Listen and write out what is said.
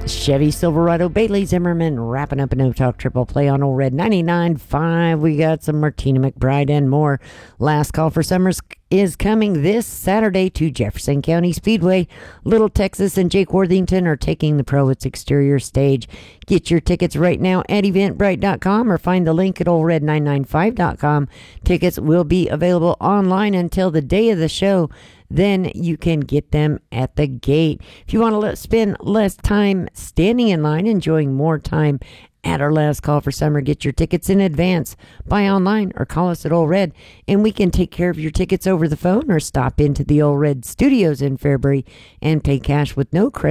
Chevy Silverado, Bailey Zimmerman wrapping up a No Talk Triple Play on Old Red 99.5. We got some Martina McBride and more. Last Call for Summers is coming this Saturday to Jefferson County Speedway. Little Texas and Jake Worthington are taking the Prowitz exterior stage. Get your tickets right now at eventbrite.com or find the link at oldred995.com. Tickets will be available online until the day of the show. Then you can get them at the gate. If you want to spend less time standing in line, enjoying more time at our Last Call for Summer, get your tickets in advance. Buy online or call us at Old Red, and we can take care of your tickets over the phone or stop into the Old Red Studios in Fairbury and pay cash with no credit